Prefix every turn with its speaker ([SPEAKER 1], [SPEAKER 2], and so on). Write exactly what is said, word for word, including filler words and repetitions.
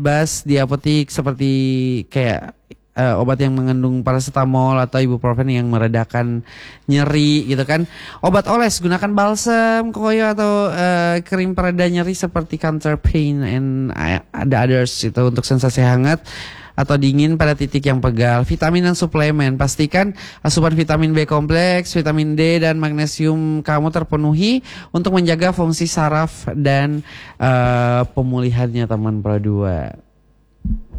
[SPEAKER 1] bebas di apotik seperti kayak eh, obat yang mengandung paracetamol atau ibuprofen yang meredakan nyeri gitu kan. Obat oles gunakan balsam, koyo atau eh, krim pereda nyeri seperti counter pain and eh, ada others itu untuk sensasi hangat atau dingin pada titik yang pegal. Vitamin dan suplemen, pastikan asupan vitamin B kompleks, vitamin D dan magnesium kamu terpenuhi untuk menjaga fungsi saraf dan eh, pemulihannya teman Pro dua.